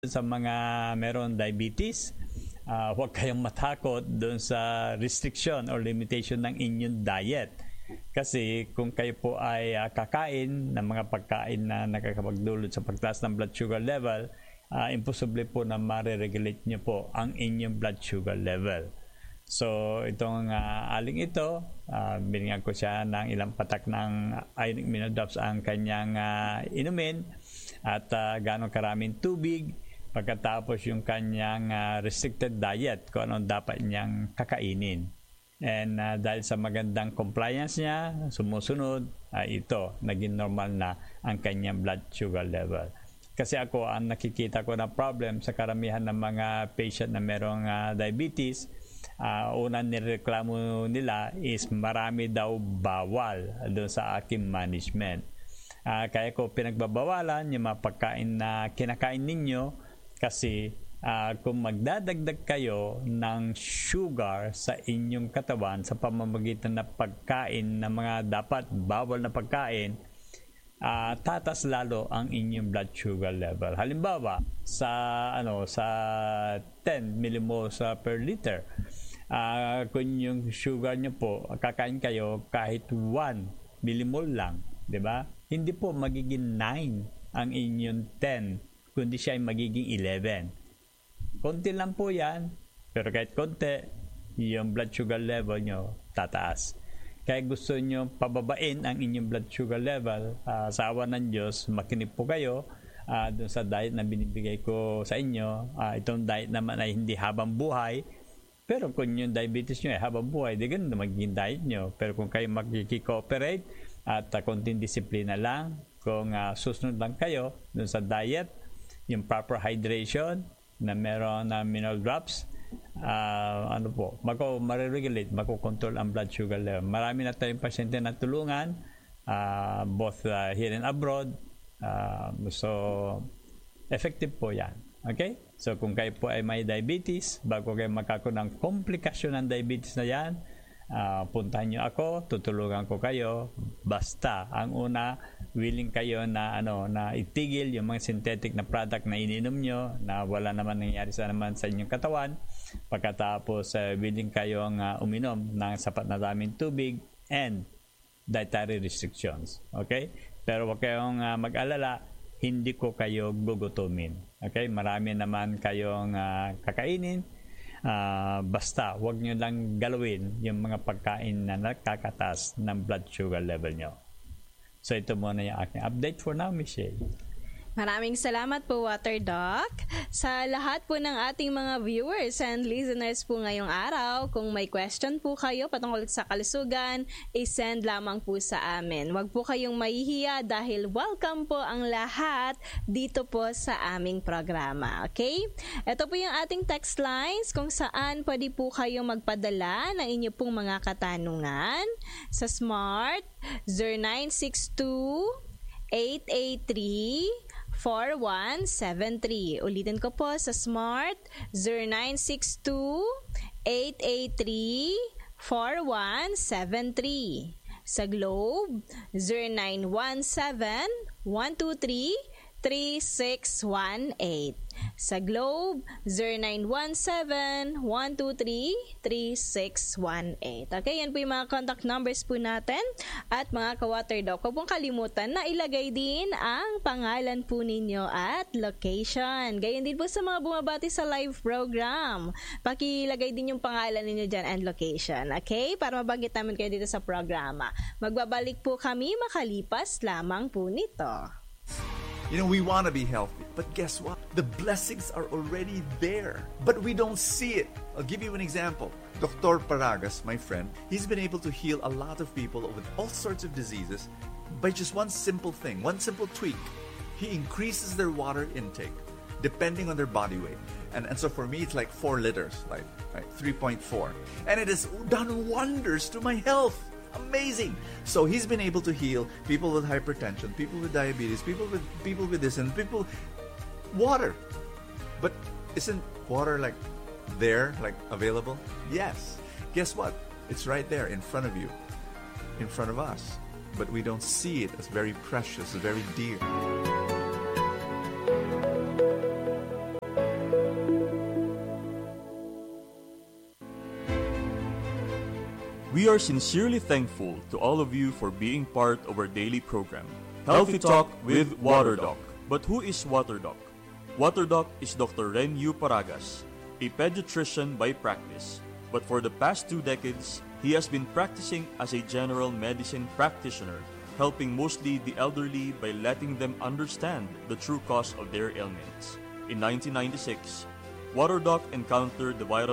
sa mga meron diabetes, huwag kayong matakot doon sa restriction or limitation ng inyong diet. Kasi kung kayo po ay kakain ng mga pagkain na nakakapagdulot sa pagtaas ng blood sugar level, imposible po na ma-regulate nyo po ang inyong blood sugar level. So itong aling ito, binigyan ko siya ng ilang patak ng ionic mineral drops ang kanyang inumin at gano'ng karaming tubig, pagkatapos yung kanyang restricted diet kung anong dapat niyang kakainin. And dahil sa magandang compliance niya, sumusunod, ito, naging normal na ang kanyang blood sugar level. Kasi ako, ang nakikita ko na problem sa karamihan ng mga patient na merong diabetes, unang nireklamo nila is marami daw bawal doon sa aking management. Kaya ko pinagbabawalan yung mga pagkain na kinakain ninyo kasi kung magdadagdag kayo ng sugar sa inyong katawan sa pamamagitan ng pagkain ng mga dapat bawal na pagkain, tatas lalo ang inyong blood sugar level. Halimbawa, sa 10 millimoles per liter, kung yung sugar nyo po, kakain kayo kahit 1 millimole lang, di ba? Hindi po magiging 9 ang inyong 10, kundi siya ay magiging 11. Konti lang po yan, pero kahit konti, yung blood sugar level nyo tataas. Kaya gusto nyo pababain ang inyong blood sugar level, sa awa ng Diyos, makinig po kayo dun sa diet na binibigay ko sa inyo. Itong diet naman ay hindi habang buhay, pero kung yung diabetes nyo ay habang buhay, di ganun na magiging diet nyo. Pero kung kayo magkikooperate at konting disiplina lang, kung susunod lang kayo dun sa diet, yung proper hydration na meron na mineral drops, mariregulate, makokontrol ang blood sugar level. Marami na tayong pasyente na tulungan, both here and abroad. So effective po yan. Okay? So kung kayo po ay may diabetes, bago kayo magkakaroon ng komplikasyon ng diabetes na yan, puntahan nyo ako, tutulungan ko kayo. Basta ang una, willing kayo na itigil yung mga synthetic na product na ininom nyo na wala naman nangyayari sa inyong katawan. Pagkatapos willing kayong uminom ng sapat na daming tubig and dietary restrictions. Okay? Pero wag kayong mag-alala, hindi ko kayo gugutumin. Okay? Marami naman kayong kakainin. Basta wag nyo lang galawin yung mga pagkain na nakakatas ng blood sugar level nyo. So ito muna yung aking update for now, Michelle. Maraming salamat po, Water Doc. Sa lahat po ng ating mga viewers and listeners po ngayong araw, kung may question po kayo patungkol sa kalusugan, i-send lamang po sa amin. Huwag po kayong mahihiya dahil welcome po ang lahat dito po sa aming programa. Okay? Ito po yung ating text lines kung saan pwede po kayong magpadala ng inyo pong mga katanungan sa Smart 0962 883 4173. Ulitin ko po sa Smart 0962-883-4173. Sa Globe 0917-123-3618. Sa Globe 0917-123-3618. Okay, yan po yung mga contact numbers po natin. At mga ka-Water Doc, huwag pong kalimutan na ilagay din ang pangalan po ninyo at location. Gayon din po sa mga bumabati sa live program. Pakilagay din yung pangalan ninyo dyan and location. Okay? Para mabanggit namin kayo dito sa programa. Magbabalik po kami makalipas lamang po nito. You know, we want to be healthy, but guess what? The blessings are already there, but we don't see it. I'll give you an example. Dr. Paragas, my friend, he's been able to heal a lot of people with all sorts of diseases by just one simple thing, one simple tweak. He increases their water intake depending on their body weight. And so for me, it's like 4 liters, like 3.4. And it has done wonders to my health. Amazing. So he's been able to heal people with hypertension, people with diabetes, people with this and people water. But isn't water like there, like available? Yes. Guess what? It's right there in front of you, in front of us. But we don't see it as very precious, very dear. We are sincerely thankful to all of you for being part of our daily program, Healthy Talk with WaterDoc. But who is WaterDoc? WaterDoc is Dr. Renyu Paragas, a pediatrician by practice. But for the past 2 decades, he has been practicing as a general medicine practitioner, helping mostly the elderly by letting them understand the true cause of their ailments. In 1996, WaterDoc encountered the viral